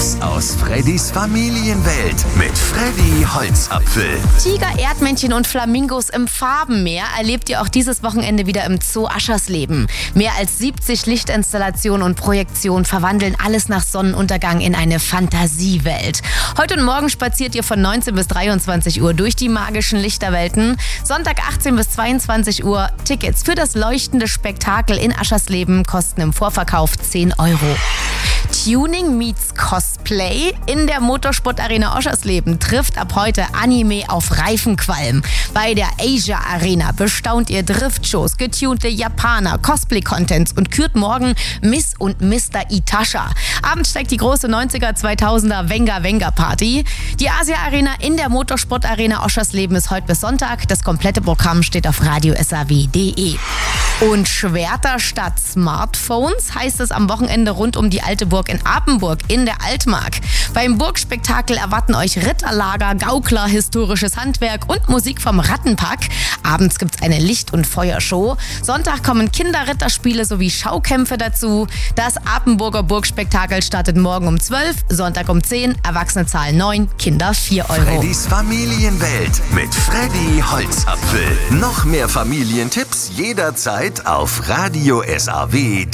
Tipps aus Freddys Familienwelt mit Freddy Holzapfel. Tiger, Erdmännchen und Flamingos im Farbenmeer erlebt ihr auch dieses Wochenende wieder im Zoo Aschersleben. Mehr als 70 Lichtinstallationen und Projektionen verwandeln alles nach Sonnenuntergang in eine Fantasiewelt. Heute und morgen spaziert ihr von 19 bis 23 Uhr durch die magischen Lichterwelten. Sonntag 18 bis 22 Uhr. Tickets für das leuchtende Spektakel in Aschersleben kosten im Vorverkauf 10 €. Tuning meets Cosplay. In der Motorsportarena Oschersleben trifft ab heute Anime auf Reifenqualm. Bei der Asia Arena bestaunt ihr Driftshows, getunte Japaner, Cosplay-Contents und kürt morgen Miss und Mr. Itasha. Abends steigt die große 90er-2000er Venga-Venga-Party. Die Asia Arena in der Motorsportarena Oschersleben ist heute bis Sonntag. Das komplette Programm steht auf radiosaw.de. Und Schwerter statt Smartphones heißt es am Wochenende rund um die Alte Burg in Apenburg in der Altmark. Beim Burgspektakel erwarten euch Ritterlager, Gaukler, historisches Handwerk und Musik vom Rattenpack. Abends gibt's eine Licht- und Feuershow. Sonntag kommen Kinderritterspiele sowie Schaukämpfe dazu. Das Apenburger Burgspektakel startet morgen um 12, Sonntag um 10, Erwachsene zahlen 9, Kinder 4 €. Freddys Familienwelt mit Freddy Holzapfel. Noch mehr Familientipps jederzeit auf radiosaw.de.